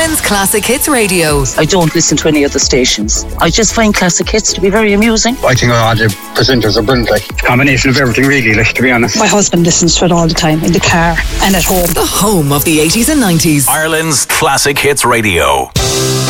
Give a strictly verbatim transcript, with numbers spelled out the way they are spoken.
Ireland's Classic Hits Radio. I don't listen to any other stations. I just find Classic Hits to be very amusing. I think all the presenters are brilliant. Like, it's a combination of everything, really, like, to be honest. My husband listens to it all the time, in the car and at home. The home of the eighties and nineties. Ireland's Classic Hits Radio.